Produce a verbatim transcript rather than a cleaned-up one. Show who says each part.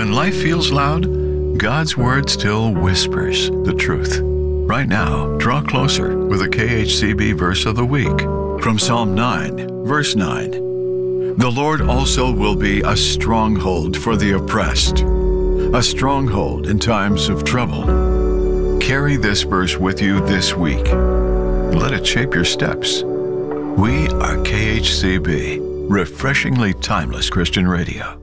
Speaker 1: When life feels loud, God's Word still whispers the truth. Right now, draw closer with a K H C B verse of the week from Psalm nine, verse nine. The Lord also will be a stronghold for the oppressed, a stronghold in times of trouble. Carry this verse with you this week. Let it shape your steps. We are K H C B, refreshingly timeless Christian radio.